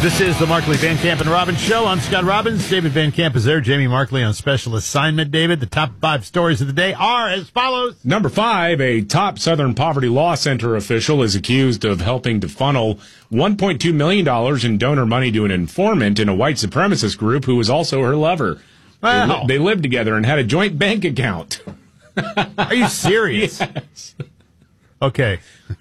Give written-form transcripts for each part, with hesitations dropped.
This is the Markley, Van Camp, and Robbins Show. I'm Scott Robbins. David Van Camp is there. Jamie Markley on special assignment. David, the top 5 stories of the day are as follows. Number 5, a top Southern Poverty Law Center official is accused of helping to funnel $1.2 million in donor money to an informant in a white supremacist group who was also her lover. Wow. They lived together and had a joint bank account. Are you serious? Yes. Okay.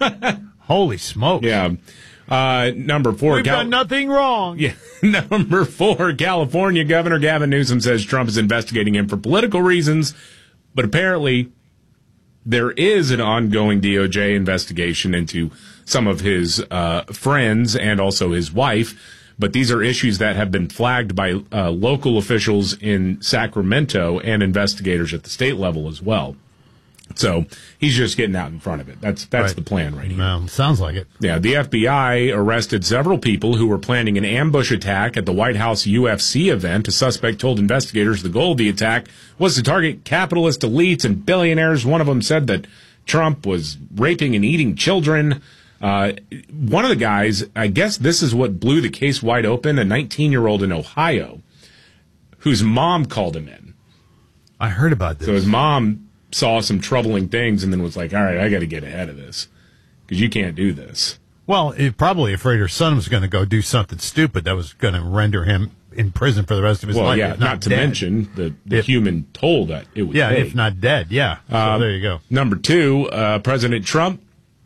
Holy smokes. Yeah. Number 4. We've done nothing wrong. Yeah. Number 4, California Governor Gavin Newsom says Trump is investigating him for political reasons, but apparently there is an ongoing DOJ investigation into some of his friends and also his wife, but these are issues that have been flagged by local officials in Sacramento and investigators at the state level as well. So he's just getting out in front of it. That's Right. the plan right here. No, sounds like it. Yeah, the FBI arrested several people who were planning an ambush attack at the White House UFC event. A suspect told investigators the goal of the attack was to target capitalist elites and billionaires. One of them said that Trump was raping and eating children. One of the guys, I guess this is what blew the case wide open, a 19-year-old in Ohio whose mom called him in. I heard about this. So his mom saw some troubling things and then was like, all right, I got to get ahead of this because you can't do this. Well, probably afraid her son was going to go do something stupid that was going to render him in prison for the rest of his life. Well, yeah, if not to dead. mention the human toll that it would take. If not dead, yeah. So there you go. Number 2, President Trump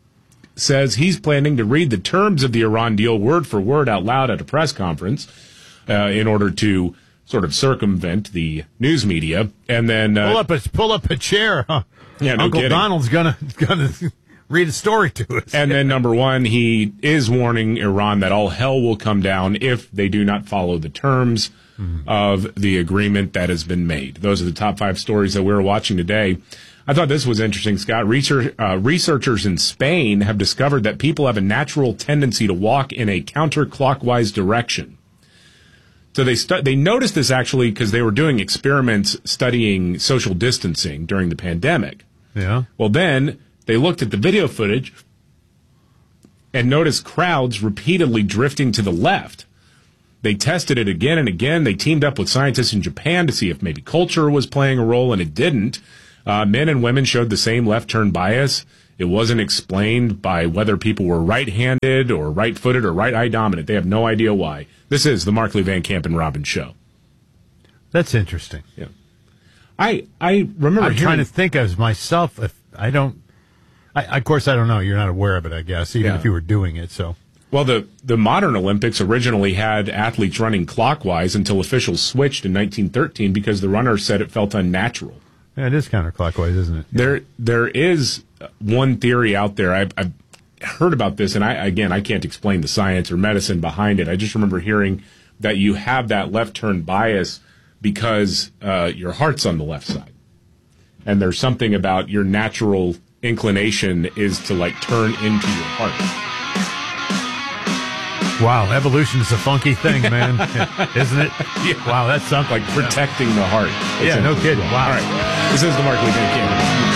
says he's planning to read the terms of the Iran deal word for word out loud at a press conference in order to sort of circumvent the news media. And then Pull up a chair. Huh? Yeah, no Uncle kidding. Donald's gonna read a story to us. And then number 1, he is warning Iran that all hell will come down if they do not follow the terms of the agreement that has been made. Those are the top 5 stories that we're watching today. I thought this was interesting, Scott. Researchers in Spain have discovered that people have a natural tendency to walk in a counterclockwise direction. So they noticed this actually because they were doing experiments studying social distancing during the pandemic. Yeah. Well, then they looked at the video footage and noticed crowds repeatedly drifting to the left. They tested it again and again. They teamed up with scientists in Japan to see if maybe culture was playing a role, and it didn't. Men and women showed the same left turn bias. It wasn't explained by whether people were right-handed or right-footed or right-eye dominant. They have no idea why. This is the Markley, Van Camp, and Robbins Show. That's interesting. Yeah. I remember I'm trying to think as myself. If I don't, of course I don't know. You're not aware of it, I guess, even if you were doing it. So. Well, the modern Olympics originally had athletes running clockwise until officials switched in 1913 because the runners said it felt unnatural. Yeah, it is counterclockwise, isn't it? There is one theory out there. I've heard about this, and I can't explain the science or medicine behind it. I just remember hearing that you have that left turn bias because your heart's on the left side, and there's something about your natural inclination is to like turn into your heart. Wow, evolution is a funky thing, man, isn't it? Yeah. Wow, that sounds Like protecting the heart. Yeah, no kidding. Wow. All right. This is the Markley Van Camp.